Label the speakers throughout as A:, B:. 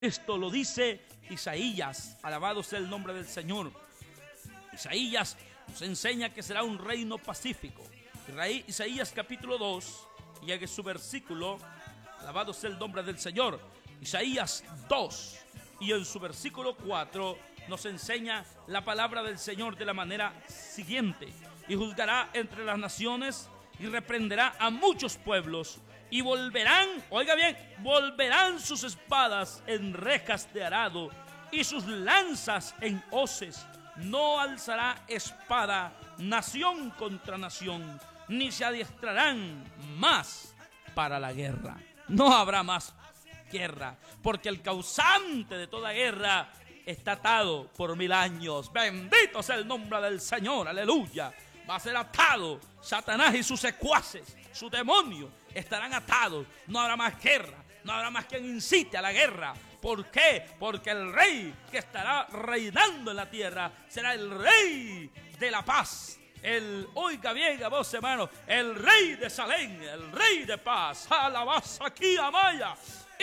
A: Esto lo dice Isaías, alabado sea el nombre del Señor. Isaías nos enseña que será un reino pacífico. Isaías capítulo 2, y en su versículo, alabado sea el nombre del Señor, Isaías 2, y en su versículo 4 nos enseña la palabra del Señor de la manera siguiente: y juzgará entre las naciones y reprenderá a muchos pueblos, y volverán, oiga bien, volverán sus espadas en rejas de arado y sus lanzas en hoces. No alzará espada nación contra nación, ni se adiestrarán más para la guerra. No habrá más guerra, porque el causante de toda guerra está atado por 1000 años. Bendito sea el nombre del Señor, aleluya. Va a ser atado. Satanás y sus secuaces, su demonio, estarán atados. No habrá más guerra, no habrá más quien incite a la guerra. ¿Por qué? Porque el rey que estará reinando en la tierra será el rey de la paz. Oiga bien a vos, hermano, el rey de Salem, el rey de paz. Alabasa aquí, amaya.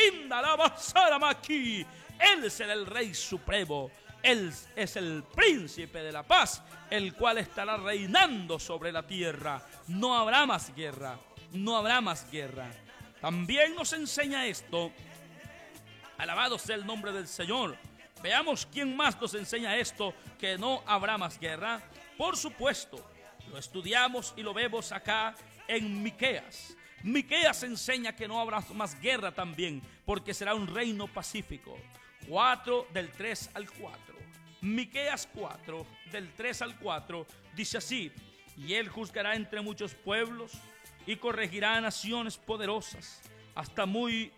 A: Aquí. Él será el rey supremo. Él es el príncipe de la paz, el cual estará reinando sobre la tierra. No habrá más guerra, no habrá más guerra. También nos enseña esto, alabado sea el nombre del Señor. Veamos quién más nos enseña esto, que no habrá más guerra. Por supuesto, lo estudiamos y lo vemos acá en Miqueas. Miqueas enseña que no habrá más guerra también, porque será un reino pacífico. 4 del 3 al 4. Miqueas 4 del 3 al 4 dice así: y él juzgará entre muchos pueblos y corregirá a naciones poderosas hasta muy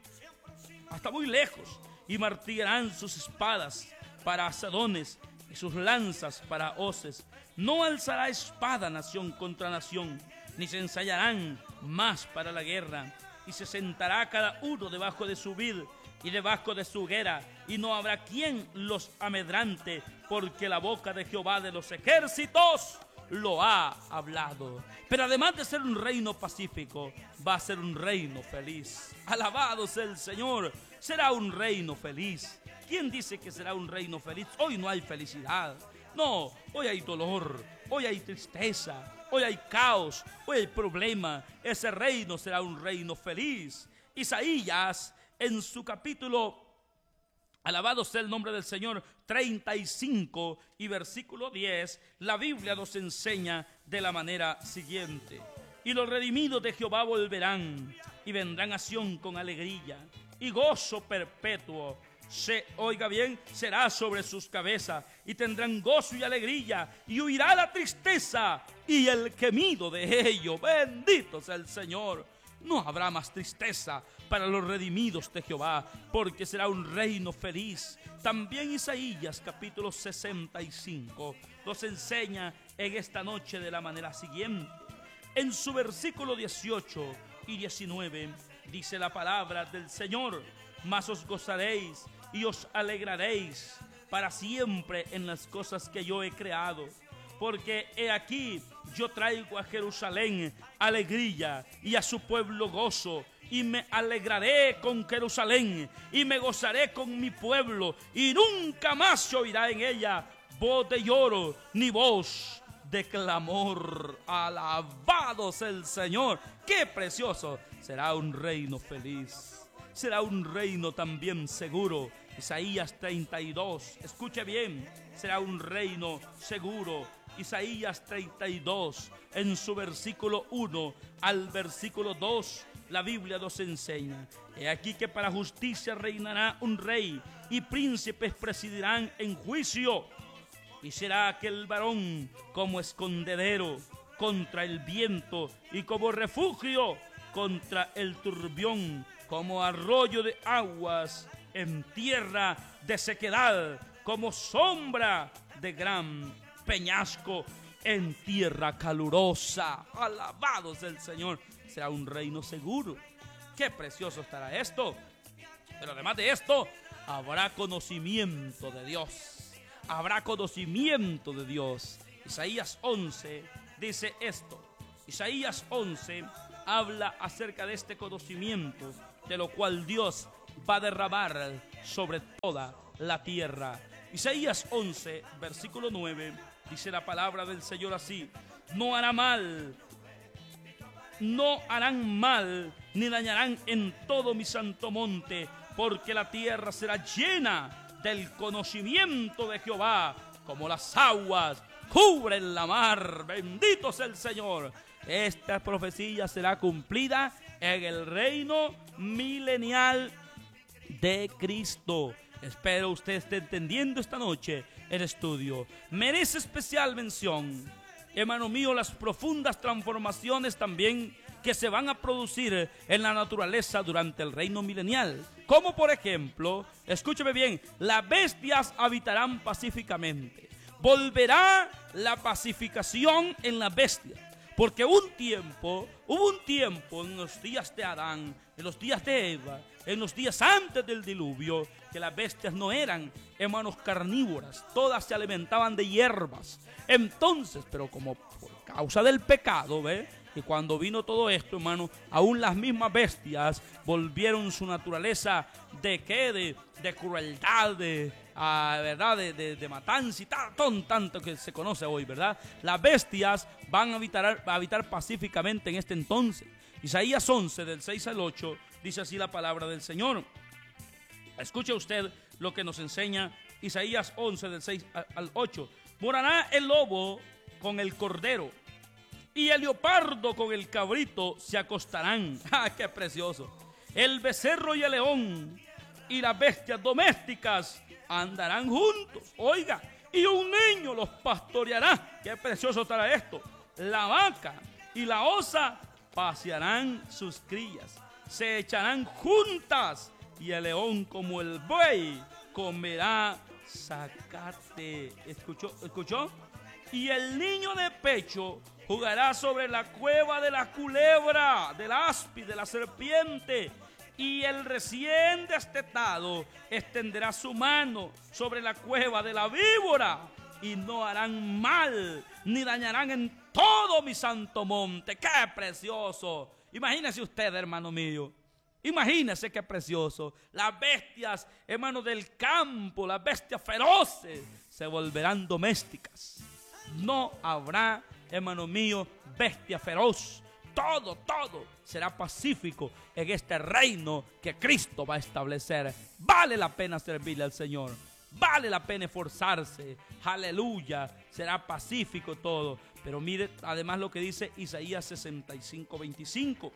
A: lejos, y martillarán sus espadas para asadones y sus lanzas para hoces. No alzará espada nación contra nación, ni se ensayarán más para la guerra, y se sentará cada uno debajo de su vid y debajo de su higuera, y no habrá quien los amedrante, porque la boca de Jehová de los ejércitos lo ha hablado. Pero además de ser un reino pacífico, va a ser un reino feliz. Alabado sea el Señor. Será un reino feliz. ¿Quién dice que será un reino feliz? Hoy no hay felicidad. No, hoy hay dolor, hoy hay tristeza, hoy hay caos, hoy hay problema. Ese reino será un reino feliz. Isaías, en su capítulo, alabado sea el nombre del Señor, 35 y versículo 10, la Biblia nos enseña de la manera siguiente: y los redimidos de Jehová volverán, y vendrán a Sión con alegría, y gozo perpetuo, oiga bien, será sobre sus cabezas, y tendrán gozo y alegría, y huirá la tristeza y el gemido de ellos. Bendito sea el Señor. No habrá más tristeza para los redimidos de Jehová, porque será un reino feliz. También Isaías capítulo 65 nos enseña en esta noche de la manera siguiente. En su versículo 18 y 19 dice la palabra del Señor: mas os gozaréis y os alegraréis para siempre en las cosas que yo he creado. Porque he aquí, yo traigo a Jerusalén alegría y a su pueblo gozo, y me alegraré con Jerusalén y me gozaré con mi pueblo, y nunca más se oirá en ella voz de lloro ni voz de clamor. Alabado sea el Señor. ¡Qué precioso! Será un reino feliz, será un reino también seguro. Isaías 32, escuche bien, será un reino seguro. Isaías 32, en su versículo 1 al versículo 2, la Biblia nos enseña: he aquí que para justicia reinará un rey, y príncipes presidirán en juicio. Y será aquel varón como escondedero contra el viento, y como refugio contra el turbión, como arroyo de aguas en tierra de sequedad, como sombra de gran peñasco en tierra calurosa. Alabado sea el Señor. Será un reino seguro. Qué precioso estará esto. Pero además de esto, habrá conocimiento de Dios. Habrá conocimiento de Dios. Isaías 11 dice esto. Isaías 11 habla acerca de este conocimiento, de lo cual Dios va a derramar sobre toda la tierra. Isaías 11, versículo 9, dice la palabra del Señor así: no harán mal, ni dañarán en todo mi santo monte, porque la tierra será llena del conocimiento de Jehová, como las aguas cubren la mar. Bendito sea el Señor. Esta profecía será cumplida en el reino milenial de Cristo. Espero usted esté entendiendo esta noche el estudio. Merece especial mención, hermano mío, las profundas transformaciones también que se van a producir en la naturaleza durante el reino milenial. Como por ejemplo, escúcheme bien, las bestias habitarán pacíficamente. Volverá la pacificación en las bestias. Porque hubo un tiempo en los días de Adán, en los días de Eva, en los días antes del diluvio, que las bestias no eran, hermanos, carnívoras, todas se alimentaban de hierbas. Entonces, pero como por causa del pecado, ¿ve? Y cuando vino todo esto, hermano, aún las mismas bestias volvieron su naturaleza de qué, de crueldad, ¿verdad? De matanza y tanto que se conoce hoy, ¿verdad? Las bestias van a habitar pacíficamente en este entonces. Isaías 11, del 6 al 8, dice así la palabra del Señor. Escuche usted lo que nos enseña Isaías 11, del 6 al 8. Morará el lobo con el cordero, y el leopardo con el cabrito se acostarán. ¡Ah, qué precioso! El becerro y el león y las bestias domésticas andarán juntos. Oiga, y un niño los pastoreará. ¡Qué precioso estará esto! La vaca y la osa pasearán sus crías. Se echarán juntas, y el león como el buey comerá zacate. ¿Escuchó? Y el niño de pecho jugará sobre la cueva de la culebra, del áspid, de la serpiente. Y el recién destetado extenderá su mano sobre la cueva de la víbora. Y no harán mal, ni dañarán en todo mi santo monte. ¡Qué precioso! Imagínese usted, hermano mío. Imagínese qué precioso. Las bestias, hermano, del campo, las bestias feroces, se volverán domésticas. No habrá, hermano mío, bestia feroz. Todo será pacífico en este reino que Cristo va a establecer. Vale la pena servirle al Señor. Vale la pena esforzarse. Aleluya. Será pacífico todo. Pero mire además lo que dice Isaías 65, 25.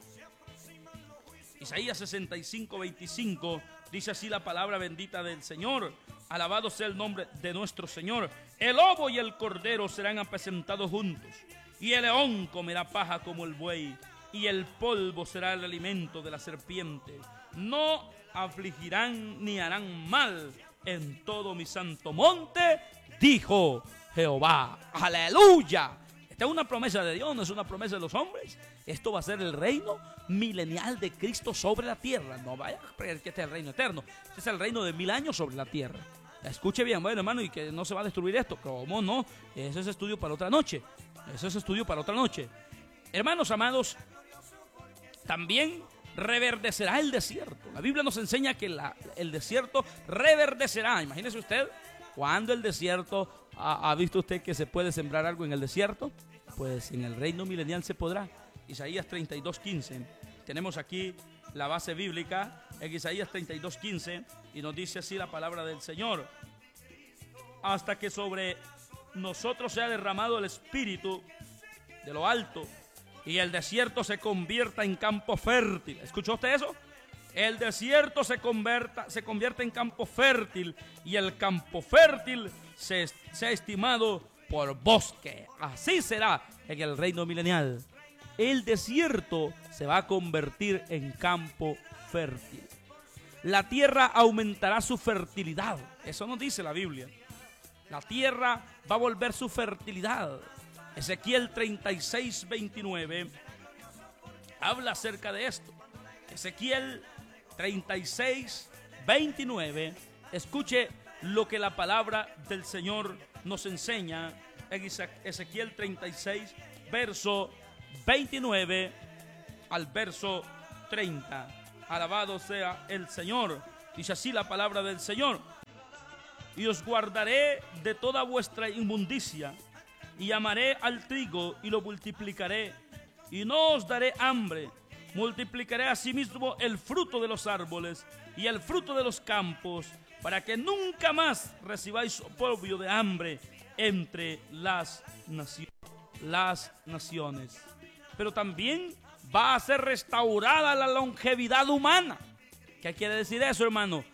A: Isaías 65, 25 dice así la palabra bendita del Señor. Alabado sea el nombre de nuestro Señor. El lobo y el cordero serán apacentados juntos, y el león comerá paja como el buey, y el polvo será el alimento de la serpiente. No afligirán ni harán mal en todo mi santo monte, dijo Jehová. ¡Aleluya! Esta es una promesa de Dios, no es una promesa de los hombres. Esto va a ser el reino milenial de Cristo sobre la tierra. No vaya a creer que este es el reino eterno. Este es el reino de 1000 años sobre la tierra. Escuche bien, bueno, hermano, y que no se va a destruir esto. ¿Cómo no? Eso es estudio para otra noche. Hermanos amados, también reverdecerá el desierto. La Biblia nos enseña que el desierto reverdecerá. Imagínese usted, cuando el desierto, ¿ha visto usted que se puede sembrar algo en el desierto? Pues en el reino milenial se podrá. Isaías 32:15. Tenemos aquí la base bíblica en Isaías 32:15 y nos dice así la palabra del Señor: hasta que sobre nosotros sea derramado el Espíritu de lo alto y el desierto se convierta en campo fértil. ¿Escuchó usted eso? El desierto se convierte en campo fértil, y el campo fértil sea estimado por bosque. Así será en el reino milenial. El desierto se va a convertir en campo fértil. La tierra aumentará su fertilidad. Eso nos dice la Biblia. La tierra va a volver su fertilidad. Ezequiel 36, 29 habla acerca de esto. Ezequiel 36, 29. Escuche lo que la palabra del Señor nos enseña en Ezequiel 36, verso 29 al verso 30. Alabado sea el Señor. Dice así la palabra del Señor: y os guardaré de toda vuestra inmundicia, y amaré al trigo y lo multiplicaré, y no os daré hambre. Multiplicaré asimismo el fruto de los árboles y el fruto de los campos, para que nunca más recibáis oprobio de hambre entre las naciones. Pero también va a ser restaurada la longevidad humana. ¿Qué quiere decir eso, hermano?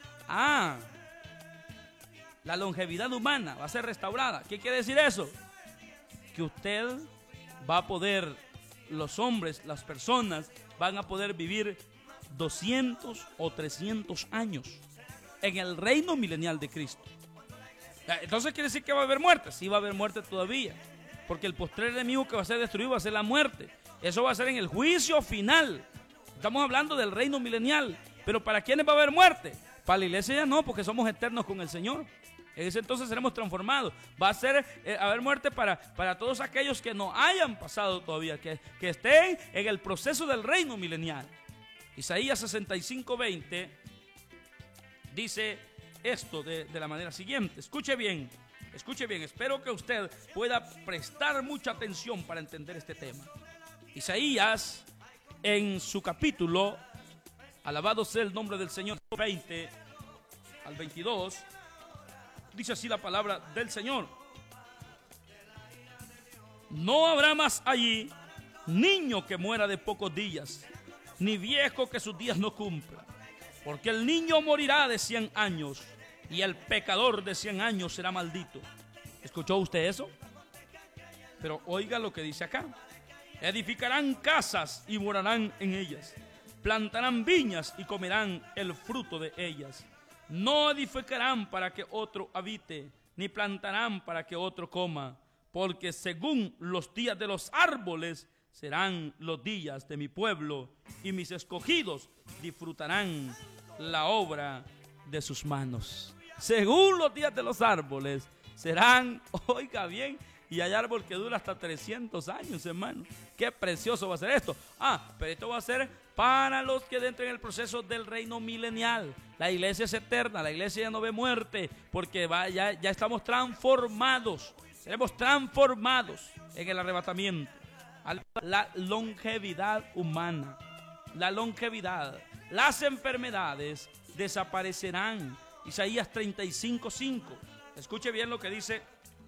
A: La longevidad humana va a ser restaurada. ¿Qué quiere decir eso? Que usted va a poder, los hombres, las personas, van a poder vivir 200 o 300 años en el reino milenial de Cristo. Entonces quiere decir que va a haber muerte. Sí, va a haber muerte todavía, porque el postrer enemigo que va a ser destruido va a ser la muerte. Eso va a ser en el juicio final. Estamos hablando del reino milenial. Pero ¿para quiénes va a haber muerte? Para la iglesia ya no, porque somos eternos con el Señor. En ese entonces seremos transformados. Va a haber muerte para todos aquellos que no hayan pasado todavía, que estén en el proceso del reino milenial. Isaías 65:20 dice esto de la manera siguiente. Escuche bien, espero que usted pueda prestar mucha atención para entender este tema. Isaías, en su capítulo, alabado sea el nombre del Señor, 20 al 22, dice así la palabra del Señor: no habrá más allí niño que muera de pocos días, ni viejo que sus días no cumpla, porque el niño morirá de 100 años, y el pecador de 100 años será maldito. ¿Escuchó usted eso? Pero oiga lo que dice acá: edificarán casas y morarán en ellas, plantarán viñas y comerán el fruto de ellas. No edificarán para que otro habite, ni plantarán para que otro coma, porque según los días de los árboles serán los días de mi pueblo, y mis escogidos disfrutarán la obra de sus manos. Según los días de los árboles serán, oiga bien, y hay árbol que dura hasta 300 años, hermano. Qué precioso va a ser esto. Pero esto va a ser para los que entren en el proceso del reino milenial. La iglesia es eterna, la iglesia ya no ve muerte, porque ya estamos transformados. Seremos transformados en el arrebatamiento. La longevidad humana, la longevidad, las enfermedades desaparecerán. Isaías 35:5. Escuche bien lo que dice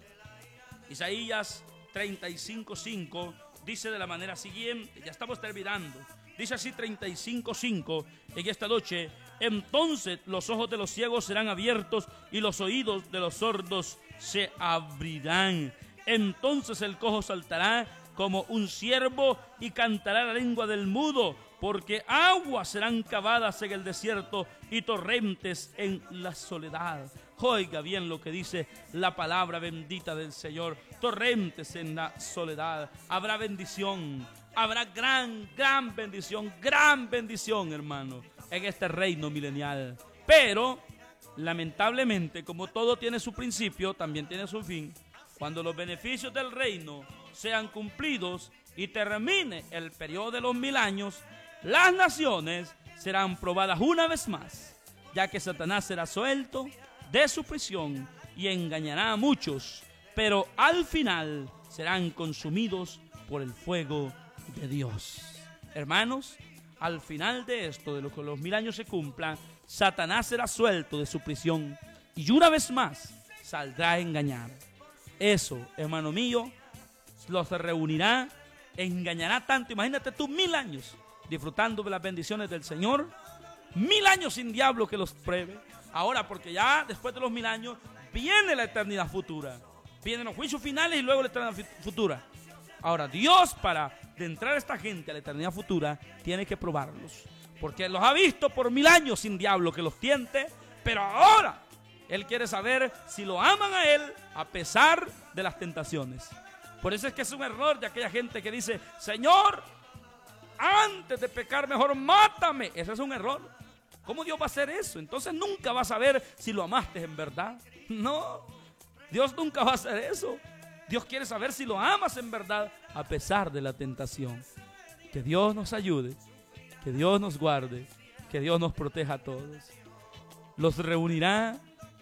A: Isaías 35:5. Dice de la manera siguiente, ya estamos terminando. Dice así 35:5 en esta noche: entonces los ojos de los ciegos serán abiertos y los oídos de los sordos se abrirán. Entonces el cojo saltará como un ciervo y cantará la lengua del mudo, porque aguas serán cavadas en el desierto y torrentes en la soledad. Oiga bien lo que dice la palabra bendita del Señor: torrentes en la soledad. Habrá bendición, habrá gran bendición, hermano, en este reino milenial. Pero, lamentablemente, como todo tiene su principio, también tiene su fin. Cuando los beneficios del reino sean cumplidos y termine el periodo de los 1000 años, las naciones serán probadas una vez más, ya que Satanás será suelto de su prisión y engañará a muchos, pero al final serán consumidos por el fuego de Dios. Hermanos, al final de esto, de lo que los 1000 años se cumplan, Satanás será suelto de su prisión y una vez más saldrá a engañar. Eso, hermano mío, los reunirá, engañará tanto. Imagínate tú 1000 años disfrutando de las bendiciones del Señor, 1000 años sin diablo que los pruebe. Ahora, porque ya después de los 1000 años viene la eternidad futura, vienen los juicios finales y luego la eternidad futura. Ahora, Dios, para de entrar a esta gente a la eternidad futura, tiene que probarlos, porque los ha visto por 1000 años sin diablo que los tiente, pero ahora Él quiere saber si lo aman a Él a pesar de las tentaciones. Por eso es que es un error de aquella gente que dice: Señor, antes de pecar mejor mátame. Ese es un error. ¿Cómo Dios va a hacer eso? Entonces nunca vas a saber si lo amaste en verdad. No, Dios nunca va a hacer eso. Dios quiere saber si lo amas en verdad a pesar de la tentación. Que Dios nos ayude, que Dios nos guarde, que Dios nos proteja a todos. los reunirá,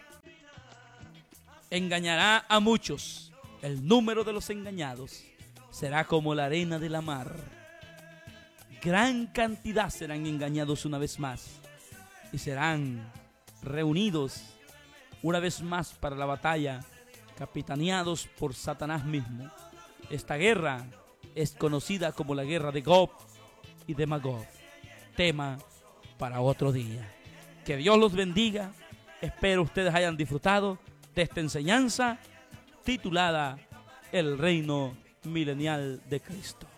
A: engañará a muchos. El número de los engañados será como la arena de la mar. Gran cantidad serán engañados una vez más y serán reunidos una vez más para la batalla, capitaneados por Satanás mismo. Esta guerra es conocida como la guerra de Gog y de Magog. Tema para otro día. Que Dios los bendiga. Espero ustedes hayan disfrutado de esta enseñanza titulada El Reino Milenial de Cristo.